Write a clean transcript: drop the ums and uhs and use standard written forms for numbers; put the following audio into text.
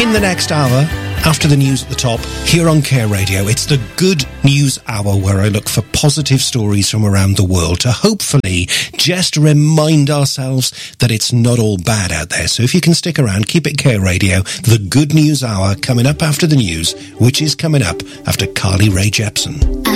In the next hour, after the news at the top, here on Care Radio, it's the Good News Hour, where I look for positive stories from around the world to hopefully just remind ourselves that it's not all bad out there. So if you can stick around, keep it Care Radio. The Good News Hour coming up after the news, which is coming up after Carly Rae Jepsen.